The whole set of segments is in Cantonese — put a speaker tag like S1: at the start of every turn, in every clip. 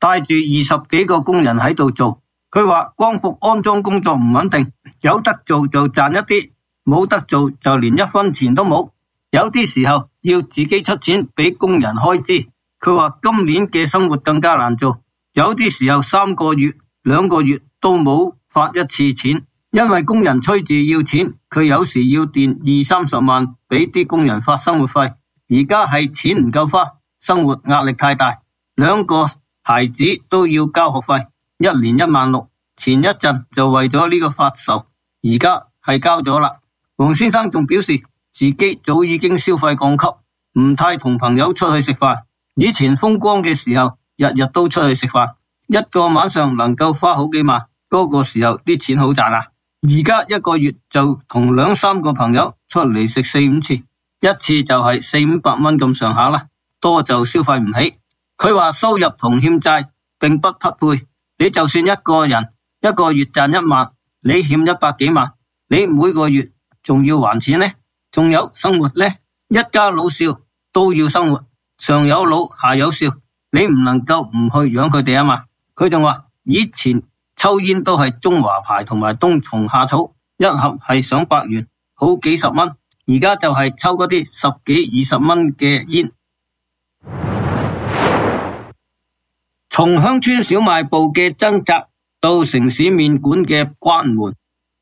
S1: 帶住20幾個工人喺度做。佢話光伏安裝工作唔穩定，有得做就賺一啲，冇得做就連1分錢都冇。有啲時候要自己出錢俾工人開支。佢話今年嘅生活更加難做，有啲時候3個月、2個月都冇發一次錢，因為工人催住要錢，佢有時要墊20-30萬俾啲工人發生活費。而家係錢唔夠花，生活壓力太大，2個孩子都要交學費，1年16000。前一陣就為咗呢個發愁，而家係交咗啦。黃先生仲表示自己早已經消費降級，唔太同朋友出去食飯。以前風光嘅時候，日日都出去食飯，一個晚上能夠花好幾萬，嗰個時候啲錢好賺啊。而家一個月就同2-3個朋友出嚟食4-5次，一次就係400-500蚊咁上下啦，多就消費唔起。佢話收入同欠債並不匹配，你就算一個人一個月賺1萬，你欠100幾萬，你每個月仲要還錢呢？仲有生活呢？一家老少都要生活，上有老下有少，你唔能夠唔去養佢哋啊嘛。佢仲話以前抽煙都係中華牌同埋冬蟲夏草，一盒係上百元，好幾十蚊，而家就係抽嗰啲10幾20蚊嘅煙。從鄉村小賣部嘅掙扎到城市麵館嘅關門。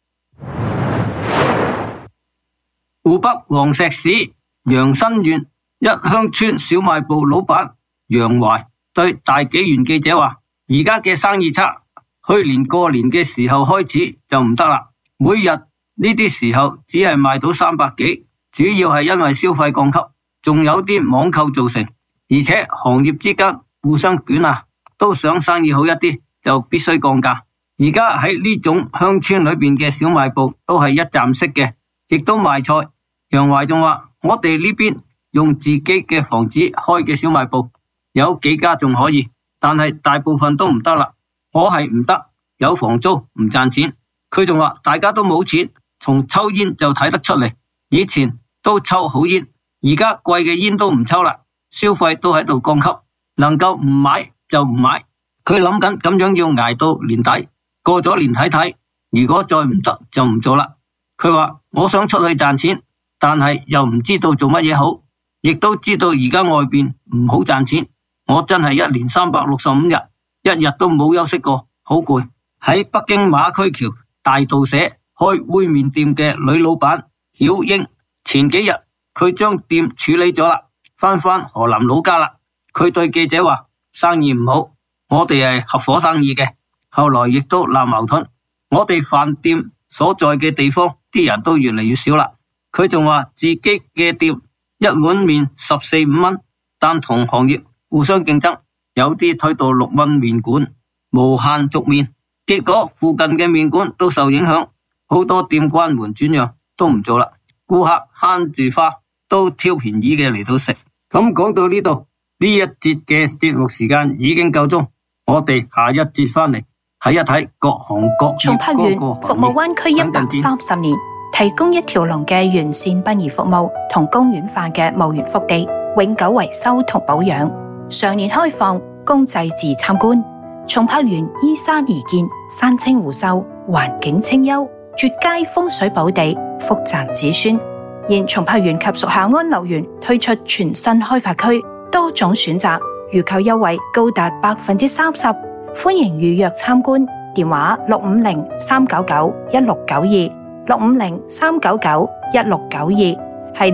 S1: 湖北黃石市陽新縣一鄉村小賣部老闆楊懷對大紀元記者話，而家嘅生意差，去年過年嘅時候開始就唔得啦，每日呢啲時候只係賣到300幾，主要係因為消費降級，仲有啲網購造成，而且行業之間互相捲啊，都想生意好一啲就必須降價。而家喺呢種鄉村裏邊嘅小賣部都係一站式嘅，亦都賣菜。楊懷仲話，我哋呢邊用自己嘅房子開嘅小賣部有幾家仲可以，但係大部分都唔得啦。我係唔得，有房租唔賺錢。佢仲話大家都冇錢，從抽煙就睇得出嚟。以前都抽好煙，而家貴嘅煙都唔抽啦，消費都喺度降級，能夠唔買就唔買。佢諗緊咁樣要捱到年底，過咗年睇睇，如果再唔得就唔做啦。佢話我想出去賺錢，但係又唔知道做乜嘢好，亦都知道而家外邊唔好賺錢。我真係1年365日，一日都冇休息過，好攰。喺北京馬區橋大道社開煨麵店嘅女老闆曉英，前幾日佢將店處理咗啦，翻河南老家啦。佢對記者話生意唔好，我哋係合夥生意嘅，後來亦都鬧矛盾。我哋飯店所在嘅地方啲人都越嚟越少啦。佢仲話自己嘅店一碗麵14-15蚊，但同行業互相競爭，有啲推到6蚊麵館，無限續麵，結果附近嘅麵館都受影響，好多店關門轉讓都唔做啦。顧客慳住花，都挑便宜嘅嚟到食。咁講到呢度，呢一節嘅節目時間已經夠鐘，我哋下一節翻嚟睇一睇各行各業。
S2: 松柏園服務灣區130年，提供一條龍嘅完善殯儀服務同公園化嘅墓園福地，永久維修同保養，常年開放供祭祀參觀。松柏園依山而建，山清湖秀，環境清幽，絕佳風水寶地，福澤子孫。現松柏園及屬下安樂園推出全新開發區，多種選擇，預購優惠高達30%，歡迎預約參觀。電話650-399-1692 650-399-1692，係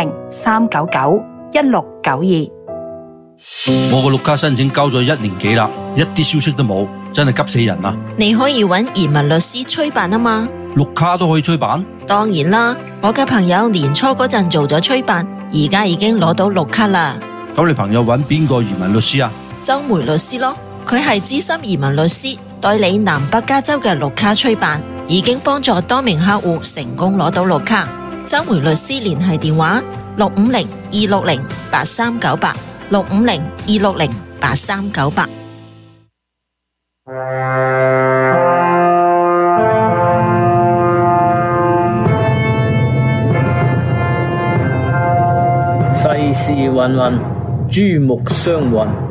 S2: 650-399-1692。
S3: 我個綠卡申請交咗1年幾啦，一啲消息都冇，真係急死人啊！
S4: 你可以揾移民律師催辦啊嘛。
S3: 綠卡都可以催辦？
S4: 當然啦，我嘅朋友年初嗰陣做咗催辦，而家已經攞到綠卡啦。
S3: 咁你朋友揾邊個移民律師啊？
S4: 周梅律師咯，佢係資深移民律師，代理南北加州嘅綠卡催辦，已經幫助多名客戶成功攞到綠卡。周梅律師聯繫電話650-260-8398 650-260-8398。
S5: 世事芸芸，珠目相混。